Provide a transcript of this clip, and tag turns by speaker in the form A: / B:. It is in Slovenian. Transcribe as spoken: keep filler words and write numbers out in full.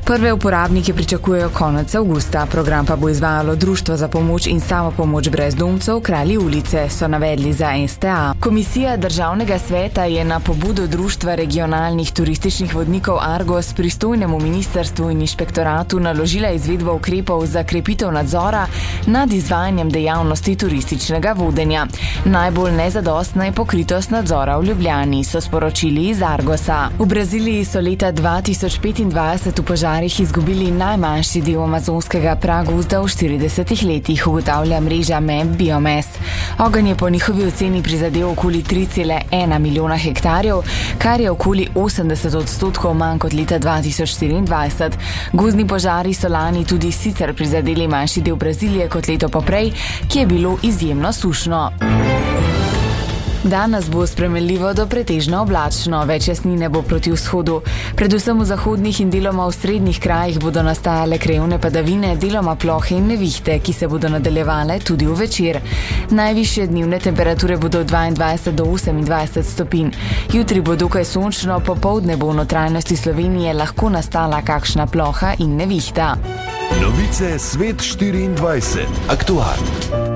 A: Prve uporabnike pričakujejo konec avgusta, program pa bo izvajalo Društvo za pomoč in samopomoč brezdomcev Kralji ulice, so navedli za S T A. Komisija Državnega sveta je na pobudo Društva regionalnih turističnih vodnikov Argos pristojnemu ministrstvu in inšpektoratu naložila izvedbo ukrepov za krepitev nadzora nad izvajanjem dejavnosti turističnega vodenja. Najbolj nezadostna je pokritost nadzora v Ljubljani, so sporočili iz Argosa. V Braziliji so leta dva tisoč petindvajset v požarih izgubili najmanjši del amazonskega pragozda v štiridesetih letih, ugotavlja mreža M E P Biomass. Ogenj je po njihovi oceni prizadel okoli tri cela ena milijona hektarjev, kar je okoli osemdeset odstotkov manj kot leta dva tisoč štiriindvajset. Gozdni požari so lani tudi sicer prizadeli manjši del Brazilije kot leto poprej, ki je bilo izjemno sušno. Danes bo spremenljivo do pretežno oblačno, več jasnine bo proti vzhodu. Predvsem v zahodnih in deloma v srednjih krajih bodo nastajale krajevne padavine, deloma plohe in nevihte, ki se bodo nadaljevale tudi v večer. Najvišje dnevne temperature bodo dvaindvajset do osemindvajset stopinj. Jutri bo dokaj sončno, popoldne bo v notranjosti Slovenije lahko nastala kakšna ploha in nevihta.
B: Novice Svet štiriindvajset. Aktualno.